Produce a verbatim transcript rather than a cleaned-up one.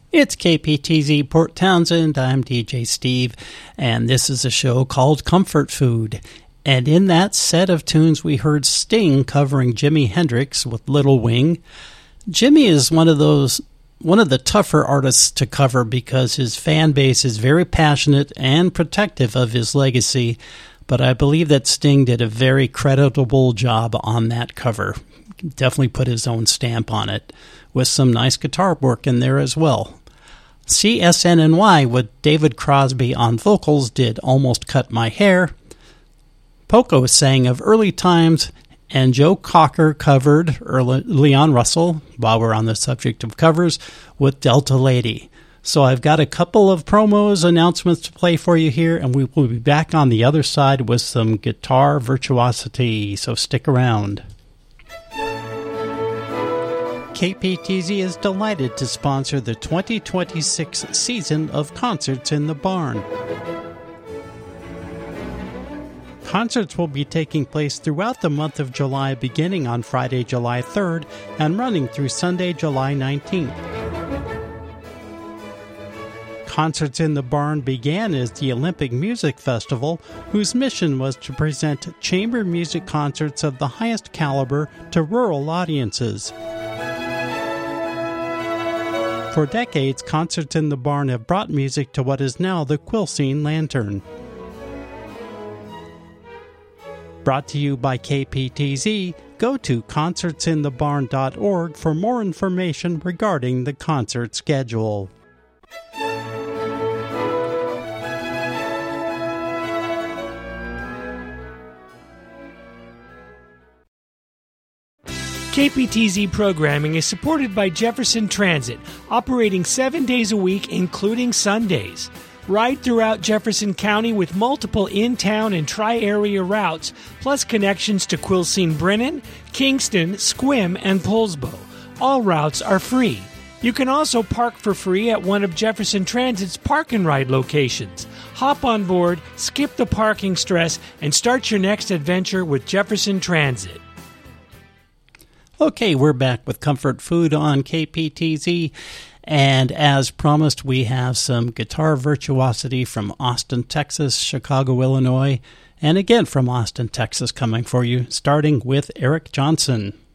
It's K P T Z Port Townsend. I'm D J Steve, and this is a show called Comfort Food. And in that set of tunes, we heard Sting covering Jimi Hendrix with Little Wing. Jimi is one of those, one of the tougher artists to cover because his fan base is very passionate and protective of his legacy. But I believe that Sting did a very creditable job on that cover. Definitely put his own stamp on it, with some nice guitar work in there as well. C S N N Y with David Crosby on vocals did Almost Cut My Hair. Poco sang of Early Times, and Joe Cocker covered Early, Leon Russell, while we're on the subject of covers, with Delta Lady. So I've got a couple of promos, announcements to play for you here, and we will be back on the other side with some guitar virtuosity, so stick around. K P T Z is delighted to sponsor the twenty twenty-six season of Concerts in the Barn. Concerts will be taking place throughout the month of July, beginning on Friday, July third, and running through Sunday, July nineteenth. Concerts in the Barn began as the Olympic Music Festival, whose mission was to present chamber music concerts of the highest caliber to rural audiences. For decades, Concerts in the Barn have brought music to what is now the Quilcene Lantern. Brought to you by K P T Z, go to concerts in the barn dot org for more information regarding the concert schedule. K P T Z programming is supported by Jefferson Transit, operating seven days a week, including Sundays. Ride throughout Jefferson County with multiple in-town and tri-area routes, plus connections to Quilcene Brennan, Kingston, Sequim, and Poulsbo. All routes are free. You can also park for free at one of Jefferson Transit's park and ride locations. Hop on board, skip the parking stress, and start your next adventure with Jefferson Transit. Okay, we're back with Comfort Food on K P T Z, and as promised, we have some guitar virtuosity from Austin, Texas, Chicago, Illinois, and again from Austin, Texas coming for you, starting with Eric Johnson.